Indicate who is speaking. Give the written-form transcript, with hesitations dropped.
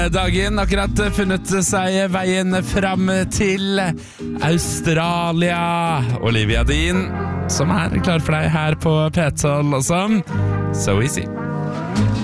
Speaker 1: Dagen akkurat funnet seg veien fram til Australia. Olivia Dean, som er klar for deg her på P12 også. So easy.